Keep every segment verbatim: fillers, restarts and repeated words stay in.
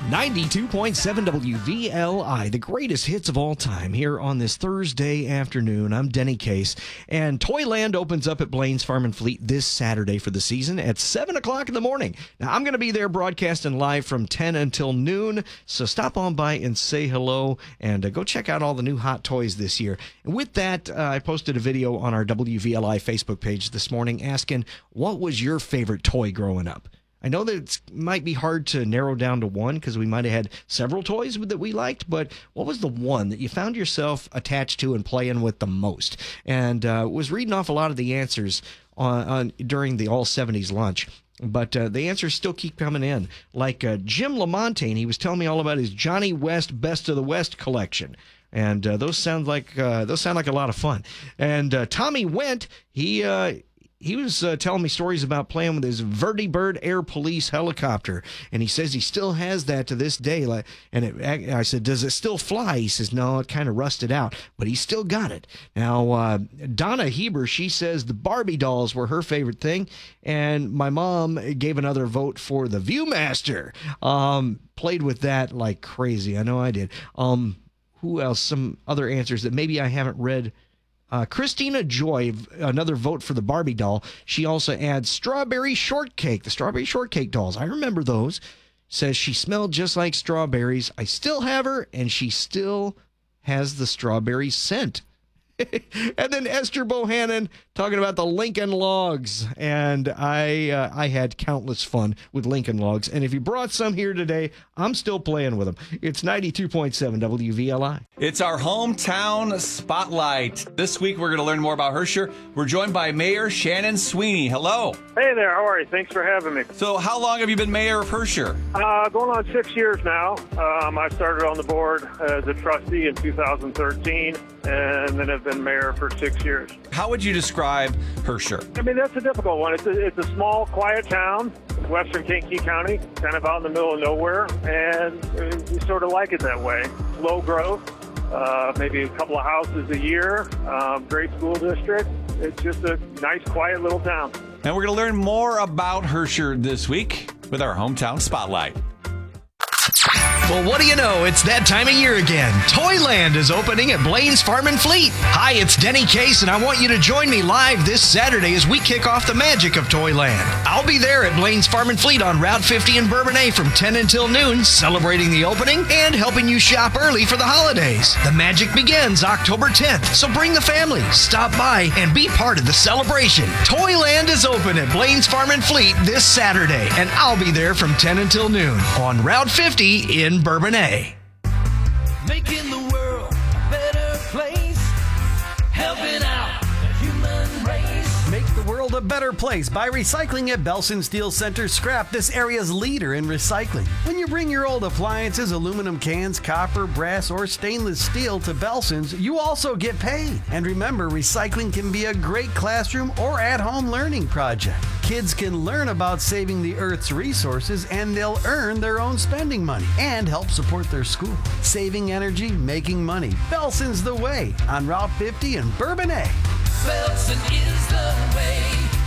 ninety-two point seven W V L I, the greatest hits of all time, here on this Thursday afternoon. I'm Denny Case, and Toyland opens up at Blaine's Farm and Fleet this Saturday for the season at seven o'clock in the morning. Now, I'm going to be there broadcasting live from ten until noon, so stop on by and say hello, and uh, go check out all the new hot toys this year. And with that, uh, I posted a video on our W V L I Facebook page this morning asking, what was your favorite toy growing up? I know that it might be hard to narrow down to one because we might have had several toys that we liked, but what was the one that you found yourself attached to and playing with the most? And uh, was reading off a lot of the answers on, on during the All seventies lunch, but uh, the answers still keep coming in. Like uh, Jim Lamontagne, he was telling me all about his Johnny West Best of the West collection. And uh, those sound like uh, those sound like a lot of fun. And uh, Tommy Went, he uh, he was uh, telling me stories about playing with his Vertibird Air Police helicopter, and he says he still has that to this day. Like, and it, I said, does it still fly? He says, no, it kind of rusted out, but he still got it. Now, uh, Donna Heber, she says the Barbie dolls were her favorite thing, and my mom gave another vote for the Viewmaster. Um, played with that like crazy. I know I did. Um, who else? Some other answers that maybe I haven't read. Uh, Christina Joy, another vote for the Barbie doll. She also adds strawberry shortcake, the strawberry shortcake dolls. I remember those. Says she smelled just like strawberries. I still have her, and she still has the strawberry scent. And then Esther Bohannon talking about the Lincoln Logs, and I uh, I had countless fun with Lincoln Logs, and if you brought some here today, I'm still playing with them. It's ninety-two point seven W V L I. It's our hometown spotlight. This week we're going to learn more about Herscher. We're joined by Mayor Shannon Sweeney. Hello. Hey there, how are you? Thanks for having me. So how long have you been mayor of Herscher? Uh, going on six years now. Um, I started on the board as a trustee in two thousand thirteen, and then have been mayor for six years. How would you describe Herscher? I mean, that's a difficult one. It's a, it's a small, quiet town, western Kankakee County, kind of out in the middle of nowhere, and we sort of like it that way. Low growth, uh, maybe a couple of houses a year, um, great school district. It's just a nice, quiet little town. And we're going to learn more about Herscher this week with our hometown spotlight. Well, what do you know? It's that time of year again. Toyland is opening at Blaine's Farm and Fleet. Hi, it's Denny Case, and I want you to join me live this Saturday as we kick off the magic of Toyland. I'll be there at Blaine's Farm and Fleet on Route fifty in Bourbonnais from ten until noon, celebrating the opening and helping you shop early for the holidays. The magic begins October tenth, so bring the family, stop by, and be part of the celebration. Toyland is open at Blaine's Farm and Fleet this Saturday, and I'll be there from ten until noon on Route fifty in Bourbonnais. Making the world a better place, helping out the human race. Make the world a better place by recycling at Belson Steel Center Scrap, this area's leader in recycling. When you bring your old appliances, aluminum cans, copper, brass, or stainless steel to Belson's, you also get paid. And remember, recycling can be a great classroom or at-home learning project. Kids can learn about saving the Earth's resources, and they'll earn their own spending money and help support their school. Saving energy, making money. Belson's the way on Route fifty in Bourbonnais. Belson is the way.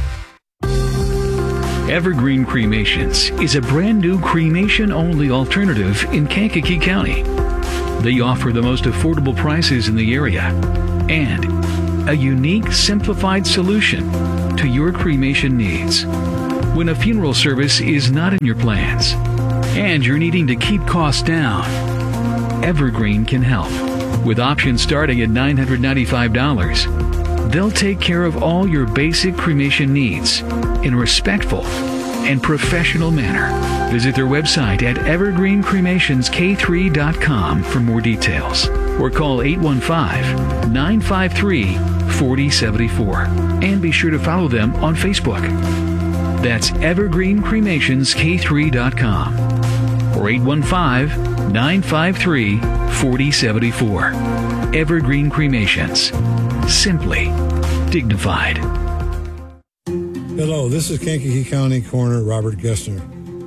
Evergreen Cremations is a brand new cremation-only alternative in Kankakee County. They offer the most affordable prices in the area and a unique, simplified solution to your cremation needs. When a funeral service is not in your plans and you're needing to keep costs down, Evergreen can help. With options starting at nine hundred ninety-five dollars, they'll take care of all your basic cremation needs in a respectful and professional manner. Visit their website at evergreen cremations k three dot com for more details, or call eight one five, nine five three, four zero seven four and be sure to follow them on Facebook. That's evergreen cremations k three dot com or eight one five, nine five three, four zero seven four. Evergreen Cremations. Simply dignified. Hello, this is Kankakee County Coroner Robert Gessner.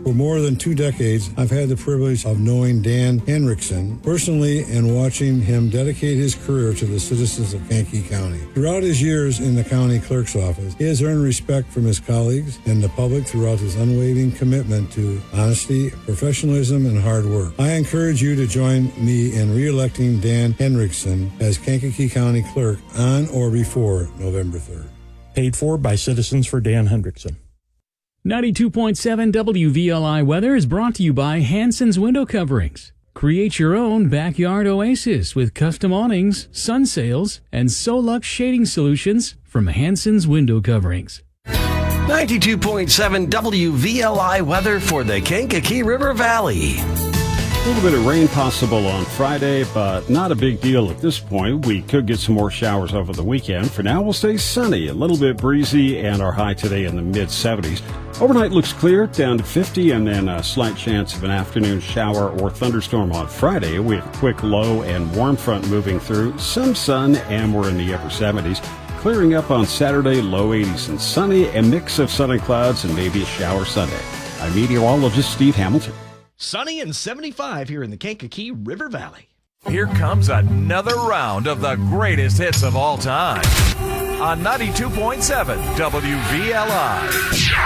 For more than two decades, I've had the privilege of knowing Dan Henriksen personally and watching him dedicate his career to the citizens of Kankakee County. Throughout his years in the county clerk's office, he has earned respect from his colleagues and the public throughout his unwavering commitment to honesty, professionalism, and hard work. I encourage you to join me in re-electing Dan Henriksen as Kankakee County Clerk on or before November third. Paid for by Citizens for Dan Hendrickson. ninety-two point seven W V L I weather is brought to you by Hanson's Window Coverings. Create your own backyard oasis with custom awnings, sun sails, and Solux shading solutions from Hanson's Window Coverings. ninety-two point seven W V L I weather for the Kankakee River Valley. A little bit of rain possible on Friday, but not a big deal at this point. We could get some more showers over the weekend. For now, we'll stay sunny, a little bit breezy, and our high today in the mid seventies. Overnight looks clear, down to fifty, and then a slight chance of an afternoon shower or thunderstorm on Friday. We have a quick low and warm front moving through, some sun, and we're in the upper seventies. Clearing up on Saturday, low eighties and sunny, a mix of sun and clouds, and maybe a shower Sunday. I'm meteorologist Steve Hamilton. Sunny and seventy-five here in the Kankakee River Valley. Here comes another round of the greatest hits of all time on ninety-two point seven W V L I.